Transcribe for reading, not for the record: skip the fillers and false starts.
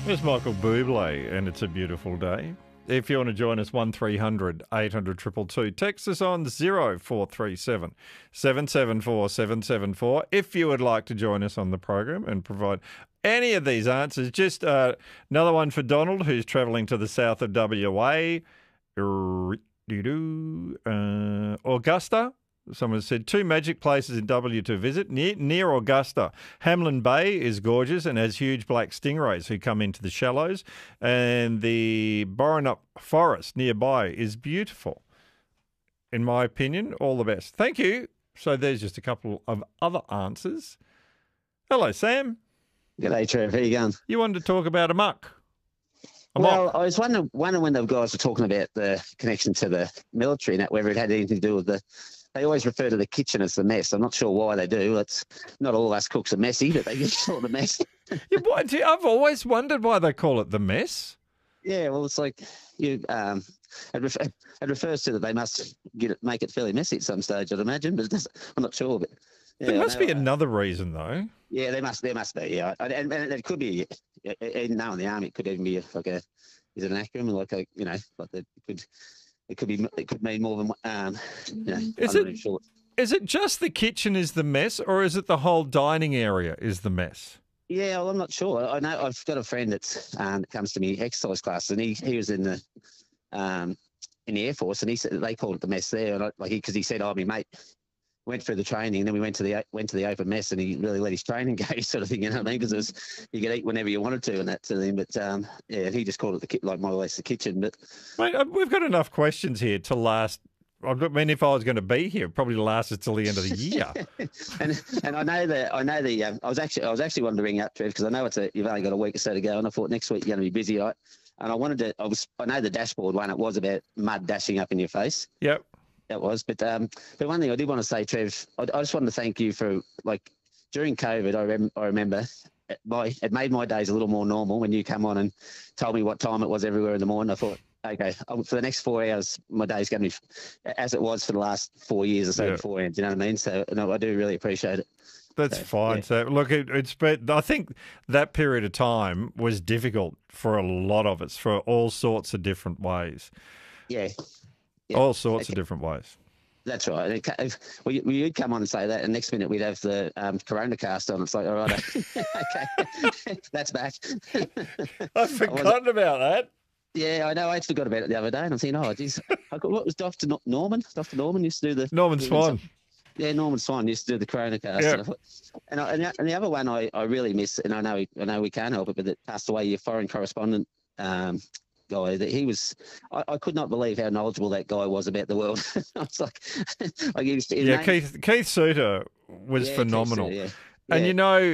It's Michael Bublé, and it's a beautiful day. If you want to join us, 1300 800 222. Text us on 0437 774 774. If you would like to join us on the program and provide any of these answers, just another one for Donald, who's travelling to the south of WA. Augusta. Someone said 2 magic places in W to visit near Augusta. Hamlin Bay is gorgeous and has huge black stingrays who come into the shallows, and the Borenup Forest nearby is beautiful. In my opinion, all the best. Thank you. So there's just a couple of other answers. Hello, Sam. G'day, Trev. How you going? You wanted to talk about a muck. Well, I was wondering when the guys were talking about the connection to the military and that, whether it had anything to do with the. They always refer to the kitchen as the mess. I'm not sure why they do. It's not all us cooks are messy, but they just call it the mess. I've always wondered why they call it the mess. Yeah, well, it's like you. It refers to that they must make it fairly messy at some stage, I'd imagine, but I'm not sure. But yeah, there must be another reason, though. Yeah, there must be. Yeah, and it could be. Now in the army, it could even be like a. Is it an acronym like a like the could. It could mean more than Is it just the kitchen is the mess, or is it the whole dining area is the mess? Yeah, well, I'm not sure. I know I've got a friend that comes to me exercise classes, and he was in the Air Force, and he said they called it the mess there, and because he said, "Oh, my mate went through the training, and then we went to the open mess, and he really let his training go," sort of thing. You know what I mean? Because you could eat whenever you wanted to, and that sort of thing. But yeah, he just called it more or less the kitchen. But mate, we've got enough questions here to last. I mean, if I was going to be here, probably last us till the end of the year. and I was actually wanting to ring up, Trev, because I know you've only got a week or so to go, and I thought next week you're going to be busy, right? And I know the dashboard one. It was about mud dashing up in your face. Yep. That was, but one thing I did want to say, Trev, I just wanted to thank you for during COVID. I remember it made my days a little more normal when you come on and told me what time it was everywhere in the morning. I thought, okay, for the next 4 hours, my day's going to be as it was for the last 4 years or so beforehand. You know what I mean? So I do really appreciate it. That's fine. Yeah. So look, I think that period of time was difficult for a lot of us for all sorts of different ways. Yeah. All sorts of different ways. That's right. You'd come on and say that, and next minute we'd have the Corona cast on. It's like, all right, okay, that's back. I've forgotten about that. Yeah, I know. I forgot about it the other day, and I'm thinking, oh, geez, what was Dr. Norman? Dr. Norman used to do the Norman Swan. Yeah, Norman Swan used to do the Corona cast. Yeah. And the other one I really miss, and I know we can't help it, but it passed away. Your foreign correspondent. Guy that he was, I could not believe how knowledgeable that guy was about the world. I was like Keith Suter was phenomenal. Keith Suter, And